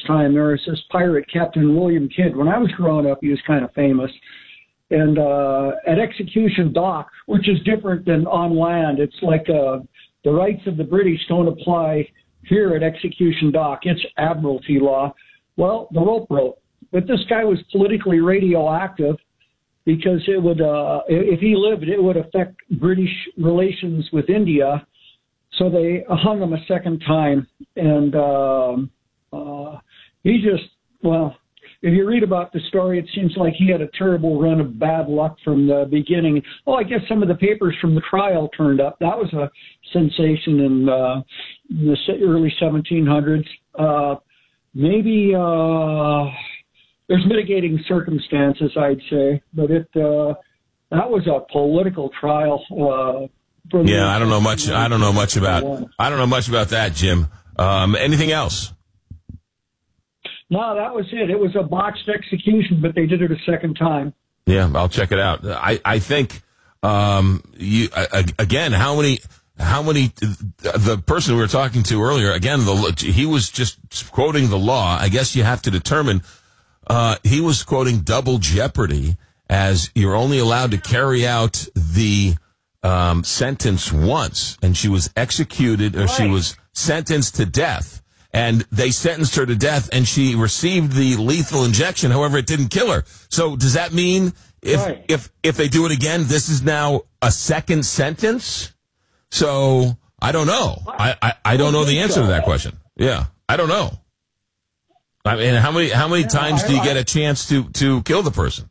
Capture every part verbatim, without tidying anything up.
time, there was this pirate, Captain William Kidd. When I was growing up, he was kind of famous. And uh, at Execution Dock, which is different than on land, it's like uh, the rights of the British don't apply here at Execution Dock. It's admiralty law. Well, the rope broke. But this guy was politically radioactive because it would, uh, if he lived, it would affect British relations with India. So they hung him a second time. And um, uh, he just, well, if you read about the story, it seems like he had a terrible run of bad luck from the beginning. Oh, I guess some of the papers from the trial turned up. That was a sensation in, uh, in the early seventeen hundreds. Uh, maybe uh, there's mitigating circumstances, I'd say, but it uh, that was a political trial. Uh, from yeah, I don't know much. I don't know much about. I don't know much about that, Jim. Um, anything else? No, that was it. It was a botched execution, but they did it a second time. Yeah, I'll check it out. I, I think, um, you, uh, again, how many, how many, the person we were talking to earlier, again, the, he was just quoting the law. I guess you have to determine, uh, he was quoting double jeopardy as you're only allowed to carry out the, um, sentence once, and she was executed, or right. She was sentenced to death. And they sentenced her to death, and she received the lethal injection. However, it didn't kill her. So does that mean if right. if if they do it again, this is now a second sentence? So I don't know. I, I, I don't know the answer to that question. Yeah, I don't know. I mean, how many how many yeah, times I, do you I, get a chance to, to kill the person?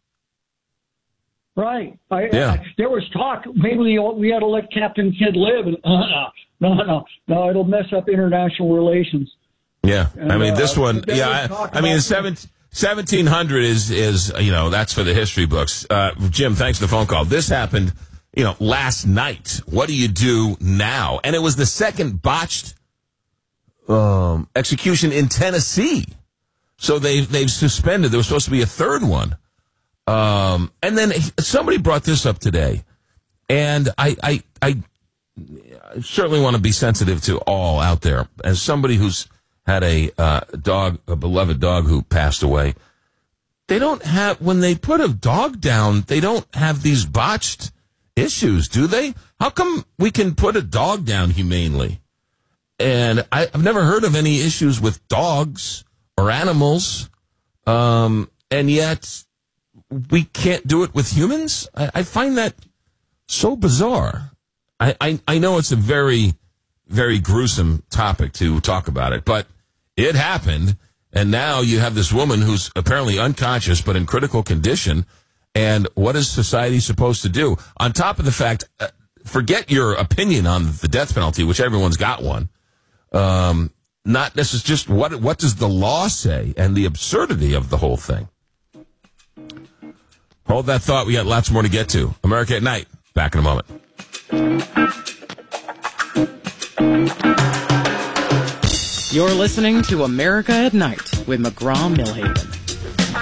Right. I, yeah. I, there was talk. Maybe we, we ought to let Captain Kidd live. And, uh, no, no, no. It'll mess up international relations. Yeah, and, I mean, this uh, one, yeah, I, I mean, seventeen hundred is, is, you know, that's for the history books. Uh, Jim, thanks for the phone call. This happened, you know, last night. What do you do now? And it was the second botched um, execution in Tennessee. So they've, they've suspended. There was supposed to be a third one. Um, and then somebody brought this up today. And I, I, I certainly want to be sensitive to all out there. As somebody who's had a uh, dog, a beloved dog who passed away. They don't have, when they put a dog down, they don't have these botched issues, do they? How come we can put a dog down humanely? And I, I've never heard of any issues with dogs or animals, um, and yet we can't do it with humans? I, I find that so bizarre. I, I, I know it's a very, very gruesome topic to talk about it, but it happened, and now you have this woman who's apparently unconscious but in critical condition, and what is society supposed to do? On top of the fact, uh, forget your opinion on the death penalty, which everyone's got one. Um, not necessarily just what what does the law say and the absurdity of the whole thing. Hold that thought. We got lots more to get to. America at Night. Back in a moment. You're listening to America at Night with McGraw-Milhaven.